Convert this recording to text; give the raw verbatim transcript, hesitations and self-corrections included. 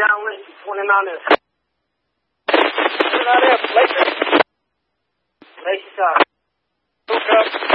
downwind to twenty-nine is. twenty-nine is, Lakers. Lakers, uh, Hook up.